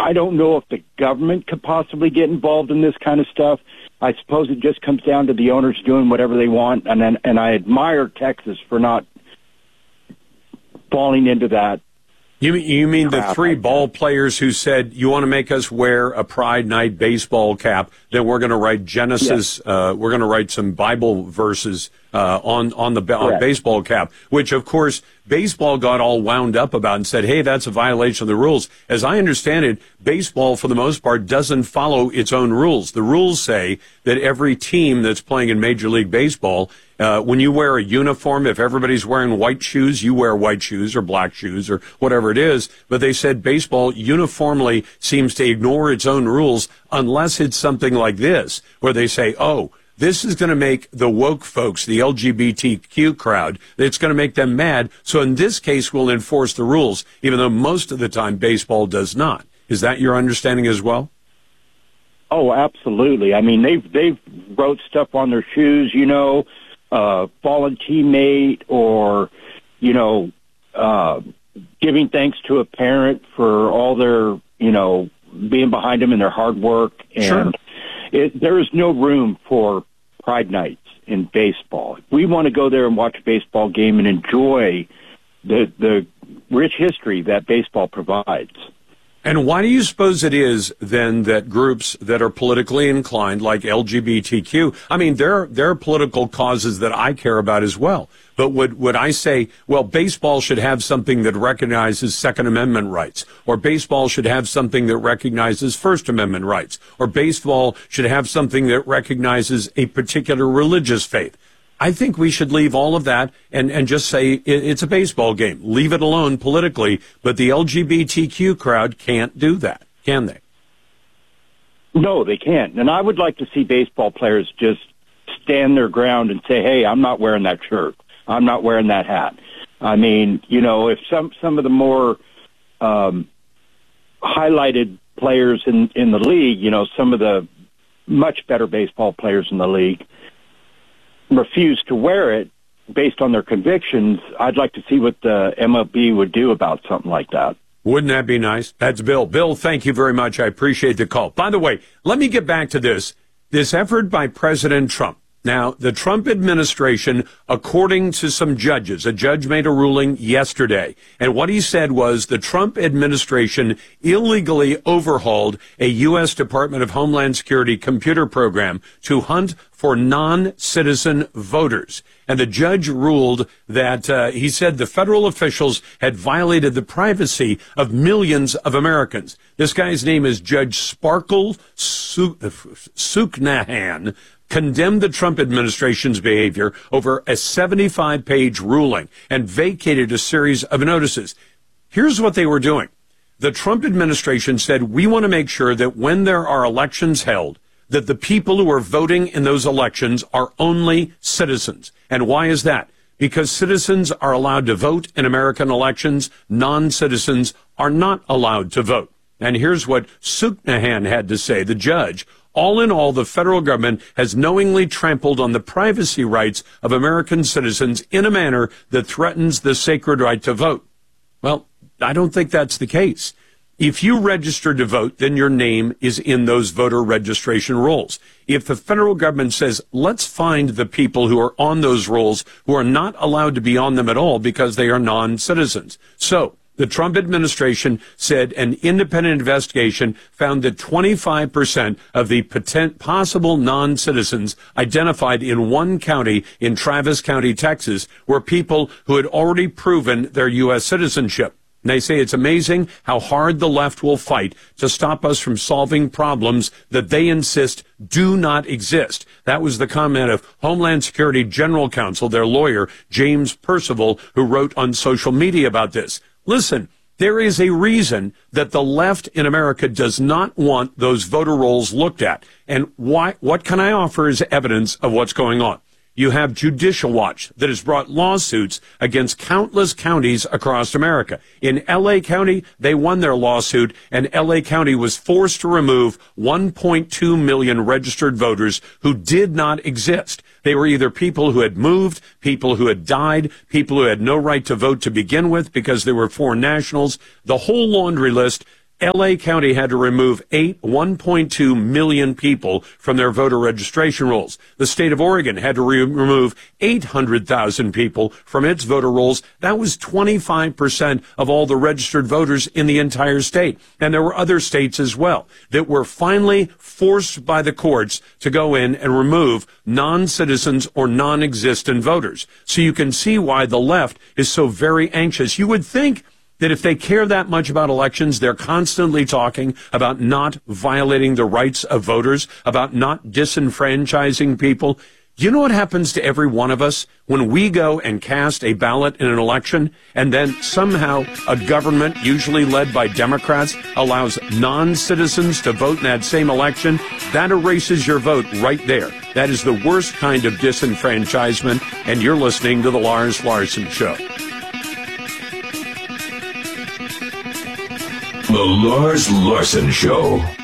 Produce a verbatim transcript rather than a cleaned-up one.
I don't know if the government could possibly get involved in this kind of stuff. I suppose it just comes down to the owners doing whatever they want, and then, and I admire Texas for not falling into that. You, you mean the three ball players who said, you want to make us wear a Pride Night baseball cap, then we're going to write Genesis, yes. uh, we're going to write some Bible verses uh, on, on the on baseball cap, which, of course, baseball got all wound up about and said, hey, that's a violation of the rules. As I understand it, baseball, for the most part, doesn't follow its own rules. The rules say that every team that's playing in Major League Baseball, uh, when you wear a uniform, if everybody's wearing white shoes, you wear white shoes or black shoes or whatever it is. But they said baseball uniformly seems to ignore its own rules unless it's something like this, where they say, oh, this is going to make the woke folks, the L G B T Q crowd, it's going to make them mad. So in this case, we'll enforce the rules, even though most of the time baseball does not. Is that your understanding as well? Oh, absolutely. I mean, they've, they've wrote stuff on their shoes, you know, uh, fallen teammate or, you know, uh, giving thanks to a parent for all their, you know, being behind them in their hard work. And sure. It, there is no room for Pride Nights in baseball. If we want to go there and watch a baseball game and enjoy the the rich history that baseball provides. And why do you suppose it is, then, that groups that are politically inclined, like L G B T Q, I mean, there, there are political causes that I care about as well. But would, would I say, well, baseball should have something that recognizes Second Amendment rights, or baseball should have something that recognizes First Amendment rights, or baseball should have something that recognizes a particular religious faith? I think we should leave all of that and, and just say it's a baseball game. Leave it alone politically, but the L G B T Q crowd can't do that, can they? No, they can't. And I would like to see baseball players just stand their ground and say, hey, I'm not wearing that shirt. I'm not wearing that hat. I mean, you know, if some, some of the more um, highlighted players in, in the league, you know, some of the much better baseball players in the league, refuse to wear it based on their convictions, I'd like to see what the M L B would do about something like that. Wouldn't that be nice? That's Bill. Bill, thank you very much. I appreciate the call. By the way, let me get back to this. This effort by President Trump. Now, the Trump administration, according to some judges, a judge made a ruling yesterday, and what he said was the Trump administration illegally overhauled a U S Department of Homeland Security computer program to hunt for non-citizen voters. And the judge ruled that, uh, he said the federal officials had violated the privacy of millions of Americans. This guy's name is Judge Sparkle Suknahan, condemned the Trump administration's behavior over a seventy-five page ruling and vacated a series of notices. Here's what they were doing. The Trump administration said, we want to make sure that when there are elections held, that the people who are voting in those elections are only citizens. And why is that? Because citizens are allowed to vote in American elections. Non-citizens are not allowed to vote. And here's what Suknahan had to say, the judge. All in all, the federal government has knowingly trampled on the privacy rights of American citizens in a manner that threatens the sacred right to vote. Well, I don't think that's the case. If you register to vote, then your name is in those voter registration rolls. If the federal government says, let's find the people who are on those rolls who are not allowed to be on them at all because they are non-citizens. So, the Trump administration said an independent investigation found that twenty-five percent of the potent, possible non-citizens identified in one county in Travis County, Texas, were people who had already proven their U S citizenship. And they say it's amazing how hard the left will fight to stop us from solving problems that they insist do not exist. That was the comment of Homeland Security General Counsel, their lawyer, James Percival, who wrote on social media about this. Listen, there is a reason that the left in America does not want those voter rolls looked at. And why? What can I offer as evidence of what's going on? You have Judicial Watch that has brought lawsuits against countless counties across America. In L A County, they won their lawsuit, and L A County was forced to remove one point two million registered voters who did not exist. They were either people who had moved, people who had died, people who had no right to vote to begin with because they were foreign nationals. The whole laundry list. L A County had to remove eight, one point two million people from their voter registration rolls. The state of Oregon had to re- remove eight hundred thousand people from its voter rolls. That was twenty-five percent of all the registered voters in the entire state. And there were other states as well that were finally forced by the courts to go in and remove non-citizens or non-existent voters. So you can see why the left is so very anxious. You would think that if they care that much about elections, they're constantly talking about not violating the rights of voters, about not disenfranchising people. Do you know what happens to every one of us when we go and cast a ballot in an election and then somehow a government, usually led by Democrats, allows non-citizens to vote in that same election? That erases your vote right there. That is the worst kind of disenfranchisement, and you're listening to The Lars Larson Show. The Lars Larson Show.